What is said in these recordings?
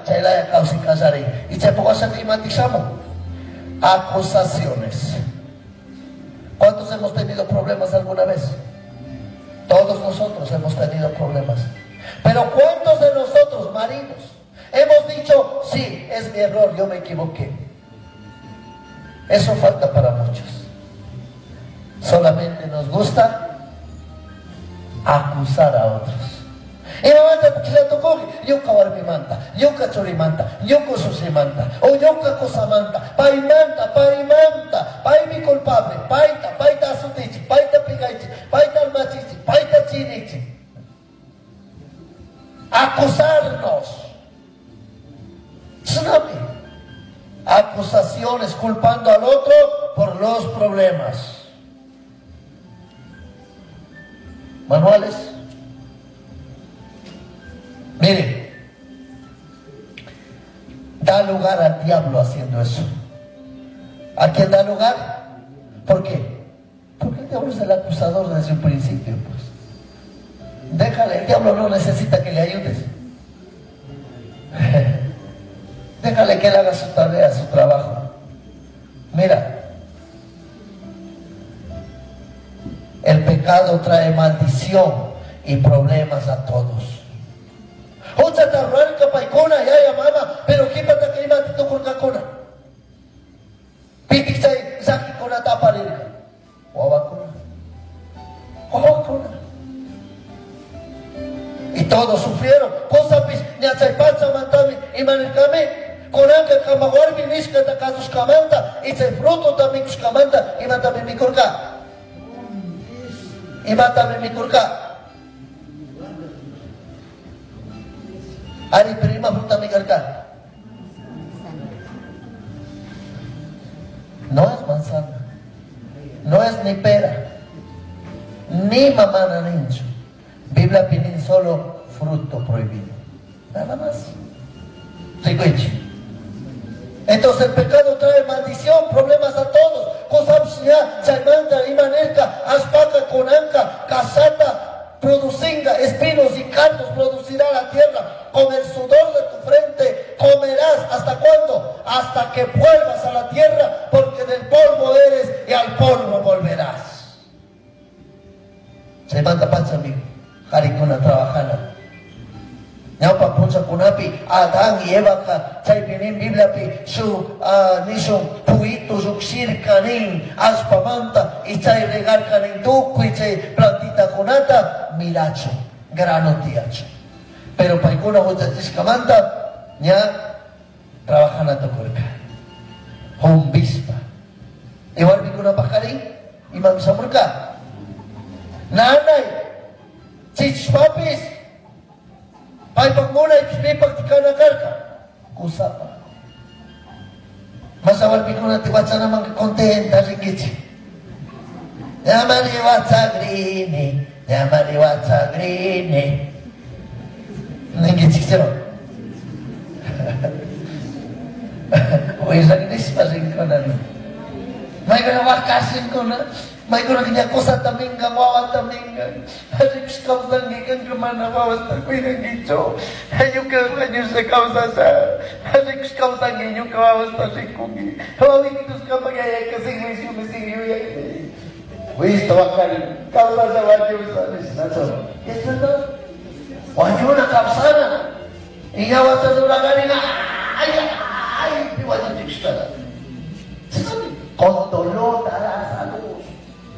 chaylaya causi casari. Y chaypoco hace matizamos. Acusaciones. ¿Cuántos hemos tenido problemas alguna vez? Todos nosotros hemos tenido problemas. Pero ¿cuántos de nosotros, maridos, hemos dicho, sí, es mi error, yo me equivoqué? Eso falta para muchos. Solamente nos gusta acusar a otros. Y mamá te tocó, yo cavar mi manta, yo cachori manta, yo cosusi manta, o yo cacosa manta, paimanta, pai mi culpable, paita asutichi, paita pigaichi, paita almachichi, paita chinichi. Acusarnos. Tsunami. Acusaciones culpando al otro por los problemas. Manuales. Mire, da lugar al diablo haciendo eso. ¿A quién da lugar? ¿Por qué? Porque el diablo es el acusador desde un principio, pues. Déjale, el diablo no necesita que le ayudes. Déjale que él haga su tarea, su trabajo. Mira, el pecado trae maldición y problemas a todos. Pero ¿qué pasa que iba a con cacona? Pitisay, Zaki con la tapa de y todos sufrieron. Cosa pis, ni a Chaypanza mantami y manicame, con anca camaguar mi misca de casos camanta, y se fruto también camanta, y mátame mi curca. Y mátame mi curca. Ari prima fruta mi curca. No es manzana, no es ni pera, ni mamana nincho. Biblia pide solo fruto prohibido, nada más. Entonces el pecado trae maldición, problemas a todos. Cosas ya, chaymanta, imanerca, aspaca, conanca, casata, producinga, espinos y cantos producirá la tierra. Con el sudor de tu frente comerás. ¿Hasta cuándo? Hasta que vuelvas a la tierra, porque del polvo eres y al polvo volverás. Se manda panza amigo, harikuna trabajana. Nyapa punza kunapi Adán y Eva ka chaipinin Biblia pi su nisung puitu suksir kanin aspamanta y chay regar kanin tuku y chay plantita kunata miracho grano tiacho. Pero paikuna huchatiskamanta nya trabajan a tu cuerpo. Hon bispa. Igual bikuna pakari imam samurka. Nanay chich papis ay pagmuna ipipagtika na karka kusapa masawal bikuna tiwatsa naman kontenta rikichi yamariwatsa grini nangichi siro oisa gnis pasin ko na may ko na wakasin ko na. May kurang niya kusa tamingga, wawan tamingga. Harik kausa ngikan kemana wawas takuy ng gicho. Hayuk ka kanyo sa kausa sa. Harik kausa nginyo kawawas tasik kungi. Hawawin itus ka magayay kasing misyo yan. Wis tawakal. Kausa sa wadyo sa naso. Yes na to. Wadyo na kapsana. Ingawa sa nuragani na. Ay, piwadyo tiksta. Con dolor darás a luz.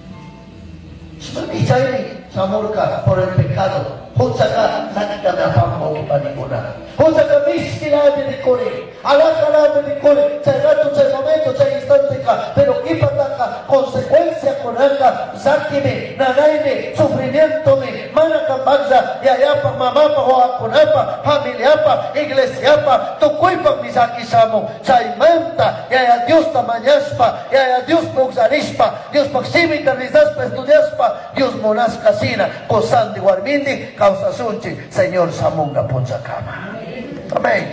Y samurka por el pecado. Hutsaka nakita na pamo paniguna. Hutsaka miskila de kore. Alakala de kore. Chay rato, chay momento, chay instante ka. Pero kipataka consecuencia con anga. Sakime, nanaime, sufrimiento me. Manaka magza, yayapa, mamapa, hoakunapa, familiapa, iglesiapa. Tukuipa misaki samo. Chay manta, yaya Dios tamanyaspa, yaya Dios pugzarispa, Dios maximita rizaspa, estudiaspa, Dios monascasina, cosandi guarmindi, causa sunchi, Señor Samunga Punchacama. Amén.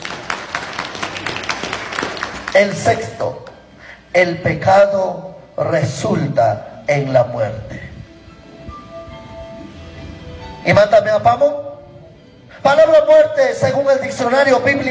El sexto, el pecado resulta en la muerte. ¿Y mátame a pamo? Palabra muerte, según el diccionario bíblico.